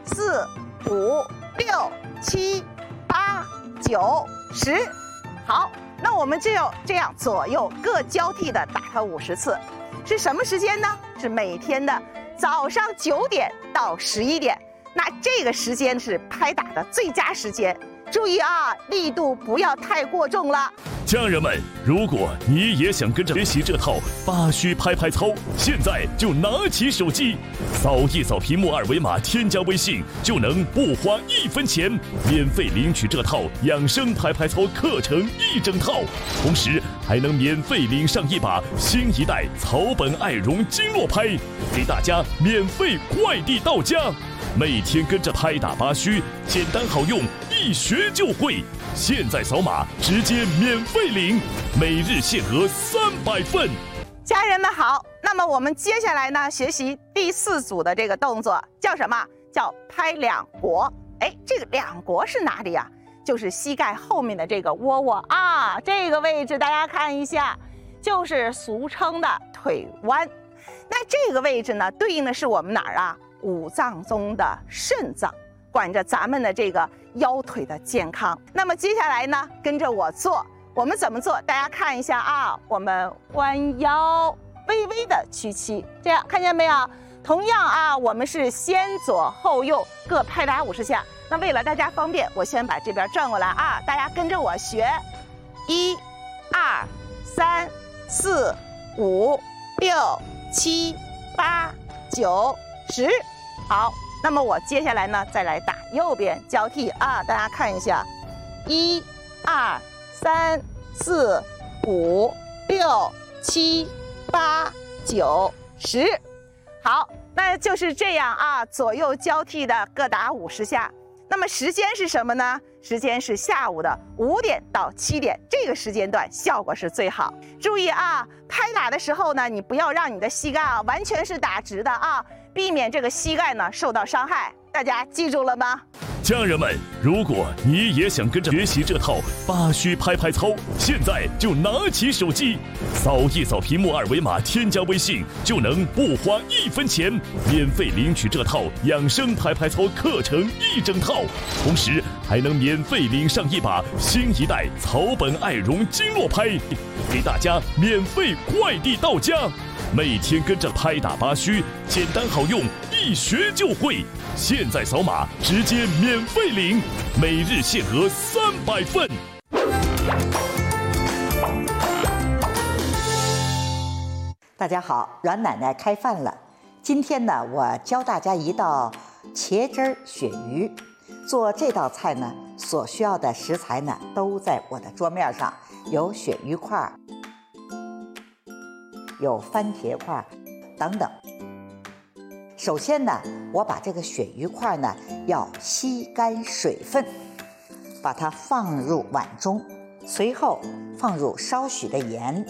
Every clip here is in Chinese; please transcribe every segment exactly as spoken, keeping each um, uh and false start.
四、五、六、七、八、九、十。好，那我们只有这样左右各交替的打它五十次，是什么时间呢？是每天的早上九点到十一点。那这个时间是拍打的最佳时间。注意啊，力度不要太过重了。 家人们，如果你也想跟着学习这套八虚拍拍操，现在就拿起手机，扫一扫屏幕二维码，添加微信，就能不花一分钱，免费领取这套养生拍拍操课程一整套，同时还能免费领上一把新一代草本爱绒经络拍，给大家免费快递到家。每天跟着拍打八虚，简单好用，一学就会。现在扫码直接免费领，每日限额三百份。 家人们好，那么我们接下来呢，学习第四组的这个动作叫什么？叫拍两国。哎，这个两国是哪里啊？就是膝盖后面的这个窝窝啊，这个位置大家看一下，就是俗称的腿弯。那这个位置呢，对应的是我们哪儿啊？五脏中的肾脏，管着咱们的这个腰腿的健康。那么接下来呢，跟着我做，我们怎么做？大家看一下啊，我们弯腰，微微的屈膝，这样看见没有？同样啊，我们是先左后右各拍打五十下。那为了大家方便，我先把这边转过来啊，大家跟着我学，一、二、三、四、五、六、七、八、九、十。好，那么我接下来呢，再来打右边交替啊，大家看一下，一、二、三、四、五、六、七、八、九、十。好，那就是这样啊，左右交替的各打五十下。那么时间是什么呢？时间是下午的五点到七点，这个时间段效果是最好。注意啊，拍打的时候呢，你不要让你的膝盖啊完全是打直的啊，避免这个膝盖呢受到伤害。大家记住了吗？ 家人们，如果你也想跟着学习这套八虚拍拍操，现在就拿起手机，扫一扫屏幕二维码，添加微信，就能不花一分钱，免费领取这套养生拍拍操课程一整套，同时还能免费领上一把新一代草本爱绒经络拍，给大家免费快递到家。每天跟着拍打八虚，简单好用，一学就会。现在扫码直接免费领，每日限额三百份。 大家好，阮奶奶开饭了。今天呢，我教大家一道茄汁鳕鱼。做这道菜呢，所需要的食材呢，都在我的桌面上，有鳕鱼块，有番茄块等等。首先呢，我把这个鳕鱼块呢要吸干水分，把它放入碗中，随后放入少许的盐，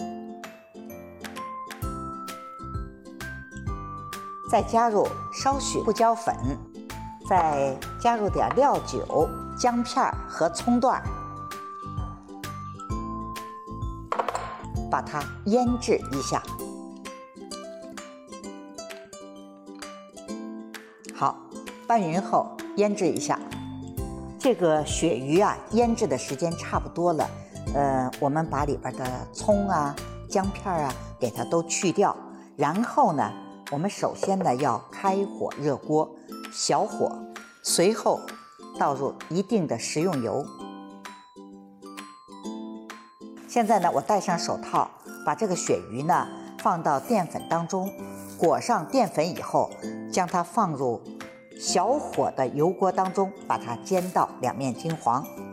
再加入少许胡椒粉，再加入点料酒、姜片和葱段，把它腌制一下。好，拌匀后腌制一下。这个鳕鱼啊，腌制的时间差不多了。呃，我们把里边的葱啊、姜片啊给它都去掉，然后呢，我们首先呢要开火热锅，小火，随后倒入一定的食用油。现在呢，我戴上手套，把这个鳕鱼呢放到淀粉当中，裹上淀粉以后，将它放入小火的油锅当中，把它煎到两面金黄。